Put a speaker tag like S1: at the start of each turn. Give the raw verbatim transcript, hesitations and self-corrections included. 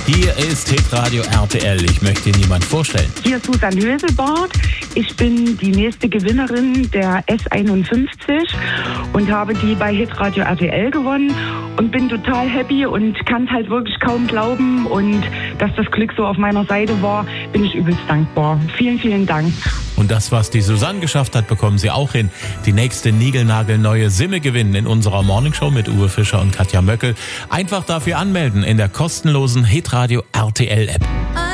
S1: Hier ist Hitradio R T L. Ich möchte Ihnen jemand vorstellen.
S2: Hier ist Susan Höselbart. Ich bin die nächste Gewinnerin der S einundfünfzig und habe die bei Hitradio R T L gewonnen und bin total happy und kann es halt wirklich kaum glauben. Und dass das Glück so auf meiner Seite war, bin ich übelst dankbar. Vielen, vielen Dank.
S1: Und das, was die Susanne geschafft hat, bekommen Sie auch hin. Die nächste niegelnagelneue Simme gewinnen in unserer Morningshow mit Uwe Fischer und Katja Möckel. Einfach dafür anmelden in der kostenlosen Hitradio R T L App.